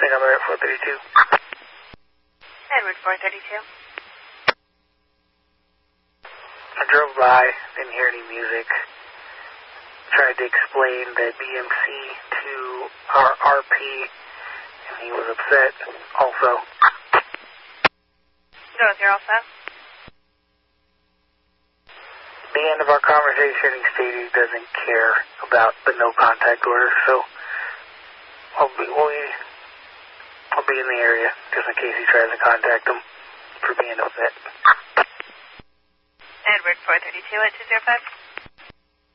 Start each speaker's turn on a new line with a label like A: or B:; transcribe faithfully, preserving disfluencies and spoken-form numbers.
A: think I'm there at four thirty-two.
B: Edward four thirty-two.
A: I drove by, didn't hear any music. Tried to explain the B M C to our R P, and he was upset also.
B: Go with your also.
A: At the end of our conversation, he stated he doesn't care about the no contact order, so I'll be, we'll be, I'll be in the area just in case he tries to contact him for being upset.
B: Edward four thirty-two at two zero five.